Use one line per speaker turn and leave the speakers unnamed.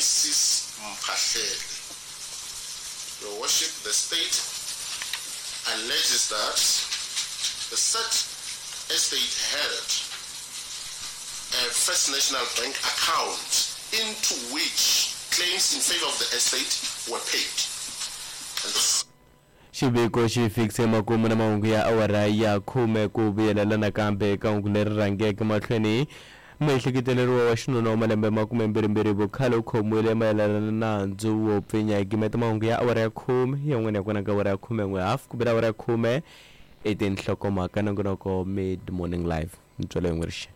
Mrs. Mphahlele. Your Worship, the state alleges that the said estate had a First National Bank account into which claims in favor of the estate were paid. And the
xiviko xi fikise makumu na mahungu ya awara ya 10 ku vuyelela nakambe ka hungu leri rhangeke mahlweni muehleketeleriwa wa xinuna wa malembe 22 vukhale u khomiwile mayelana na nandzu wo pfinya hi gimeta mahungu ya awara ya 10 yan'wana ya kona ka awara ya 10:30 ku bela awara ya 10 etinhlokomhaka nongonoko mid morning live ntswelo yin'we rixe